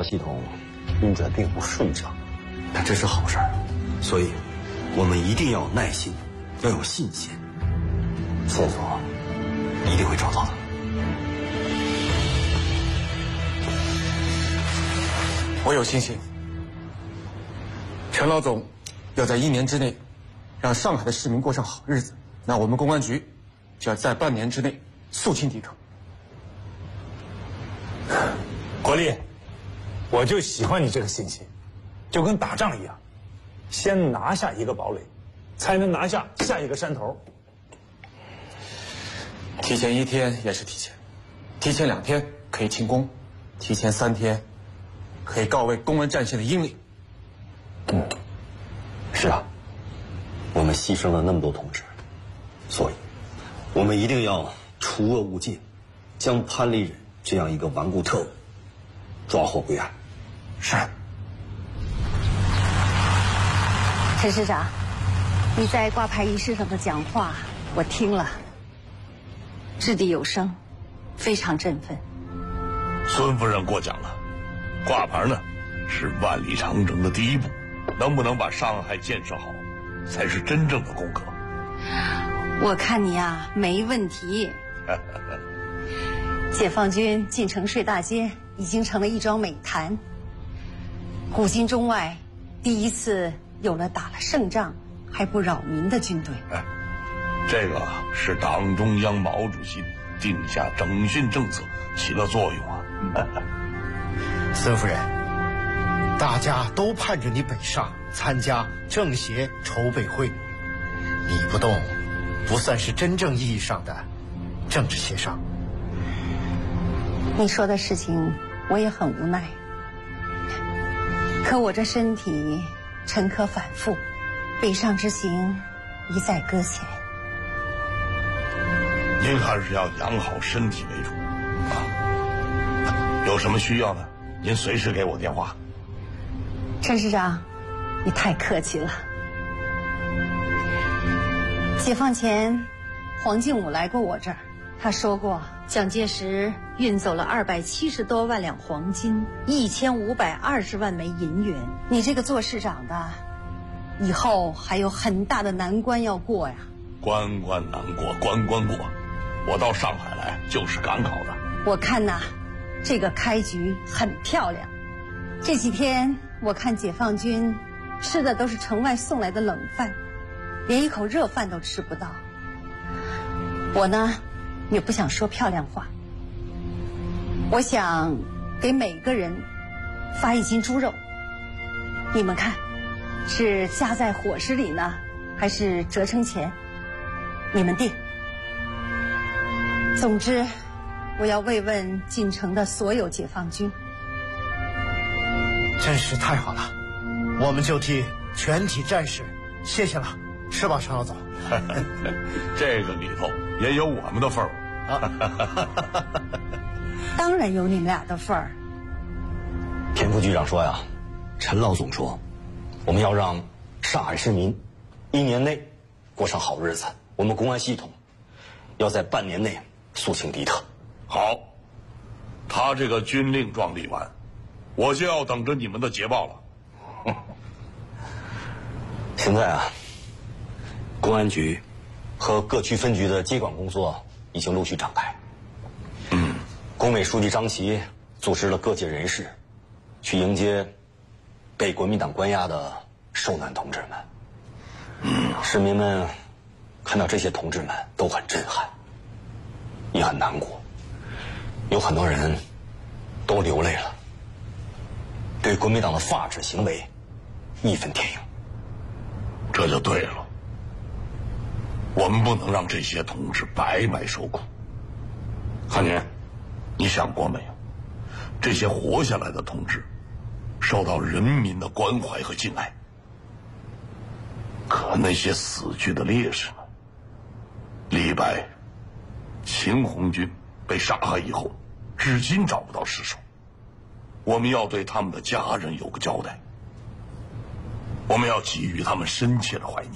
系统运转并不顺畅， 但这是好事儿，所以我们一定要有耐心，要有信心， 线索一定会找到的。 我有信心，陈老总要在1年之内让上海的市民过上好日子，那我们公安局就要在半年之内肃清敌特。 国立，我就喜欢你这个信心，就跟打仗一样，先拿下一个堡垒，才能拿下下一个山头。 提前1天也是提前，提前2天可以庆功，提前3天可以告慰公安战线的英灵。 是啊，我们牺牲了那么多同志，所以我们一定要除恶务尽，将潘立忍这样一个顽固特务抓获归案。 是。 陈师长，你在挂牌仪式上的讲话我听了，掷地有声，非常振奋。 孙夫人过奖了，挂牌呢是万里长征的第一步，能不能把上海建设好，才是真正的功课。 我看你呀，没问题。解放军进城睡大街已经成了一桩美谈，古今中外第一次有了打了胜仗还不扰民的军队。 这个是党中央毛主席定下整训政策起了作用啊。 孙夫人，大家都盼着你北上参加政协筹备会，你不动，不算是真正意义上的政治协商。 你说的事情我也很无奈，可我这身体沉疴反复，北上之行一再搁浅。 您还是要养好身体为主啊！有什么需要呢？您随时给我电话。 陈师长，你太客气了。解放前，黄敬武来过我这儿，他说过，蒋介石运走了270多万两黄金，1520万枚银元。你这个做市长的，以后还有很大的难关要过呀。 关关难过关关过，我到上海来就是赶考的。 我看呐，这个开局很漂亮。这几天我看解放军吃的都是城外送来的冷饭，连一口热饭都吃不到。我呢，也不想说漂亮话，我想给每个人发1斤猪肉。你们看，是夹在伙食里呢，还是折成钱？你们定。总之，我要慰问进城的所有解放军。 真是太好了，我们就替全体战士谢谢了，是吧，陈老总？ 这个里头也有我们的份儿。 当然有你们俩的份儿。 田副局长说呀，陈老总说，我们要让上海市民1年内过上好日子，我们公安系统要在半年内肃清敌特。 好，他这个军令状立完，我就要等着你们的捷报了。 现在啊，公安局和各区分局的接管工作已经陆续展开。工委书记张琪组织了各界人士去迎接被国民党关押的受难同志们。市民们看到这些同志们都很震撼，也很难过，有很多人都流泪了，对国民党的法治行为义愤填膺。 这就对了，我们不能让这些同志白白受苦。汉年，你想过没有？这些活下来的同志受到人民的关怀和敬爱，可那些死去的烈士们，李白、秦红军被杀害以后，至今找不到尸首。我们要对他们的家人有个交代，我们要给予他们深切的怀念。